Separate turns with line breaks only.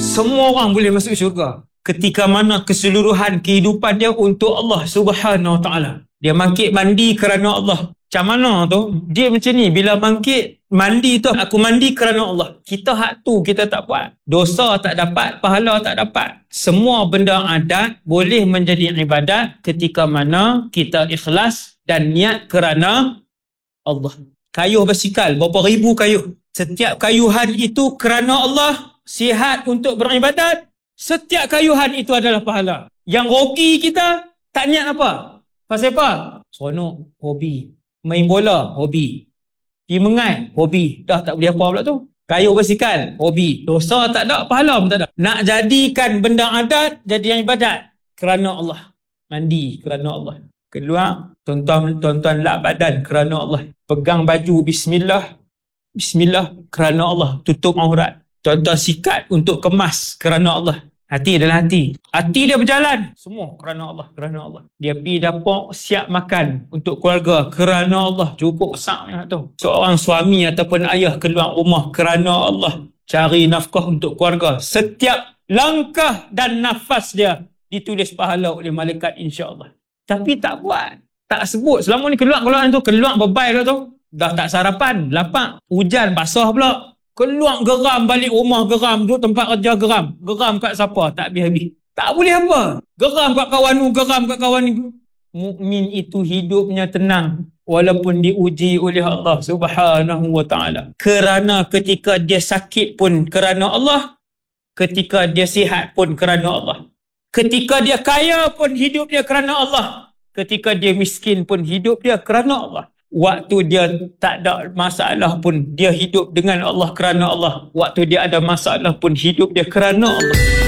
Semua orang boleh masuk syurga ketika mana keseluruhan kehidupan dia untuk Allah Subhanahu Wa Taala. Dia bangkit mandi kerana Allah. Macam mana tu? Dia macam ni, bila bangkit mandi tu, aku mandi kerana Allah. Kita hak tu kita tak buat. Dosa tak dapat, pahala tak dapat. Semua benda adat boleh menjadi ibadat ketika mana kita ikhlas dan niat kerana Allah. Kayuh basikal, berapa ribu kayuh. Setiap kayuhan itu kerana Allah. Sihat untuk beribadat. Setiap kayuhan itu adalah pahala. Yang rogi kita tak niat apa? Pasal apa? Seronok, hobi. Main bola, hobi. Pergi mengai, hobi. Dah tak boleh apa pula tu. Kayuh basikal, hobi. Dosa tak ada, pahala pun tak ada. Nak jadikan benda adat jadi yang ibadat kerana Allah. Mandi kerana Allah. Keluar, tuan-tuan lap badan kerana Allah. Pegang baju, bismillah. Bismillah kerana Allah. Tutup aurat. Tuan-tuan sikat untuk kemas kerana Allah. Hati adalah hati. Hati dia berjalan. Semua kerana Allah. Kerana Allah. Dia pergi dapur siap makan untuk keluarga kerana Allah. Cukup besar tu. Seorang suami ataupun ayah keluar rumah kerana Allah. Cari nafkah untuk keluarga. Setiap langkah dan nafas dia ditulis pahala oleh malaikat insya-Allah. Tapi tak buat. Tak sebut. Selama ni keluar tu. Keluar bebai tu. Dah tak sarapan. Lapar. Hujan basah pula. Keluar geram balik rumah, geram tu tempat kerja, geram kat siapa tak habis-habis. Tak boleh apa. Geram kat kawan tu, geram kat kawan ni. Mukmin itu hidupnya tenang walaupun diuji oleh Allah Subhanahu Wa Taala. Kerana ketika dia sakit pun kerana Allah, ketika dia sihat pun kerana Allah. Ketika dia kaya pun hidup dia kerana Allah. Ketika dia miskin pun hidup dia kerana Allah. Waktu dia tak ada masalah pun dia hidup dengan Allah kerana Allah. Waktu dia ada masalah pun hidup dia kerana Allah.